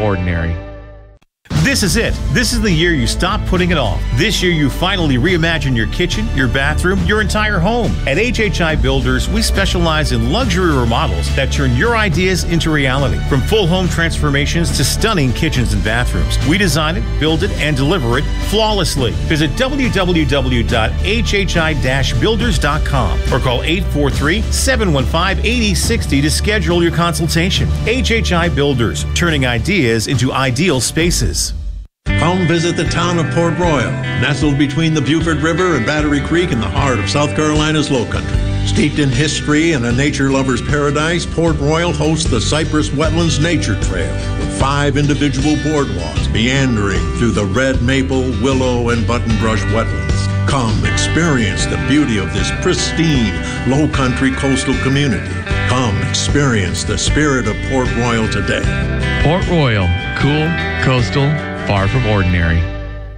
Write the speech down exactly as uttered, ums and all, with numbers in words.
ordinary. This is it. This is the year you stop putting it off. This year you finally reimagine your kitchen, your bathroom, your entire home. At H H I Builders, we specialize in luxury remodels that turn your ideas into reality. From full home transformations to stunning kitchens and bathrooms, we design it, build it, and deliver it flawlessly. Visit w w w dot h h i dash builders dot com or call eight four three, seven one five, eight zero six zero to schedule your consultation. H H I Builders, turning ideas into ideal spaces. Come visit the town of Port Royal, nestled between the Beaufort River and Battery Creek in the heart of South Carolina's Lowcountry. Steeped in history and a nature lover's paradise, Port Royal hosts the Cypress Wetlands Nature Trail with five individual boardwalks meandering through the red maple, willow, and buttonbrush wetlands. Come experience the beauty of this pristine, low-country coastal community. Come experience the spirit of Port Royal today. Port Royal, cool, coastal, far from ordinary.